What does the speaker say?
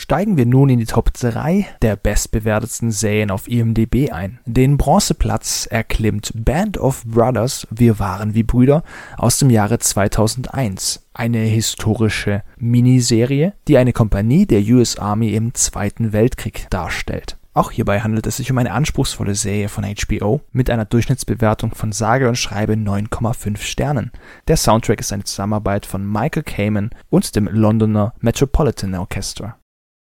steigen wir nun in die Top 3 der bestbewertetsten Serien auf IMDb ein. Den Bronzeplatz erklimmt Band of Brothers, Wir waren wie Brüder, aus dem Jahre 2001. Eine historische Miniserie, die eine Kompanie der US Army im Zweiten Weltkrieg darstellt. Auch hierbei handelt es sich um eine anspruchsvolle Serie von HBO mit einer Durchschnittsbewertung von sage und schreibe 9,5 Sternen. Der Soundtrack ist eine Zusammenarbeit von Michael Kamen und dem Londoner Metropolitan Orchestra.